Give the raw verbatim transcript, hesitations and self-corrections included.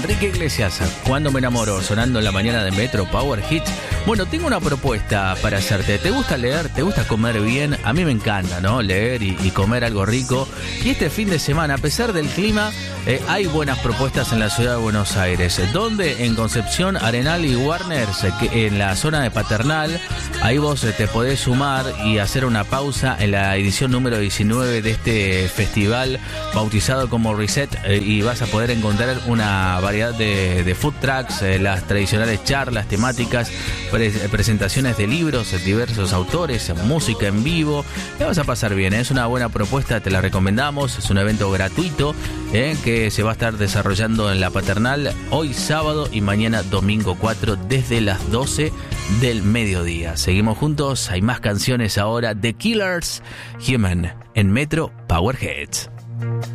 Enrique Iglesias, Cuando me enamoro, sonando en la mañana de Metro Power Hits. Bueno, tengo una propuesta para hacerte. ¿Te gusta leer? ¿Te gusta comer bien? A mí me encanta, ¿no? Leer y, y comer algo rico. Y este fin de semana, a pesar del clima, eh, hay buenas propuestas en la ciudad de Buenos Aires. ¿Dónde? En Concepción, Arenal y Warners, que en la zona de Paternal. Ahí vos eh, te podés sumar y hacer una pausa en la edición número diecinueve de este festival bautizado como Reset, eh, y vas a poder encontrar una variedad de, de food trucks, eh, las tradicionales charlas temáticas, pre- presentaciones de libros, diversos autores, música en vivo. Te vas a pasar bien, ¿eh? Es una buena propuesta, te la recomendamos. Es un evento gratuito eh, que se va a estar desarrollando en la Paternal hoy sábado y mañana domingo cuatro desde las doce del mediodía. Seguimos juntos, hay más canciones ahora. The Killers, Human, en Metro Power Hits.